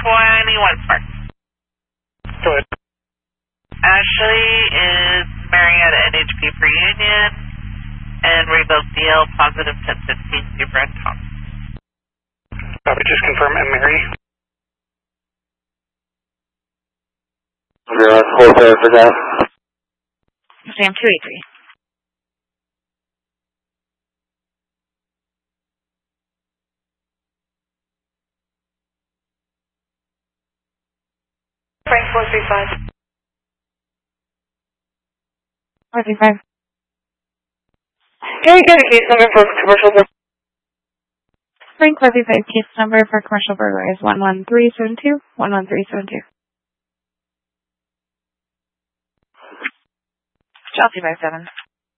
21 Spark. Go ahead. Ashley is Marietta NHP for Union, and Rebuild DL positive 1015 Super and Tom. Copy, just confirm Mary. Hold there for that. Sam 283. Frank 435. 435. Can we get a case number for commercial burglary? Frank 435 case number for commercial burglary is 11372. 11372. Chelsea 57.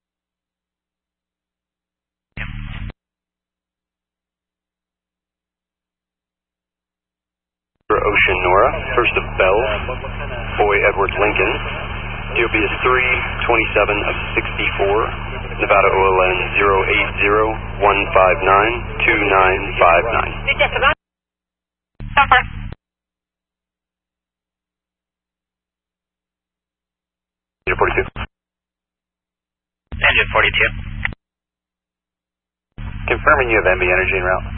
Ocean Nora, first of Bell, Boy Edward Lincoln. DOB is 327 of 64, Nevada OLN 080-159-2959. Stopper. Engine 42. Engine 42. Confirming you have MB energy en route.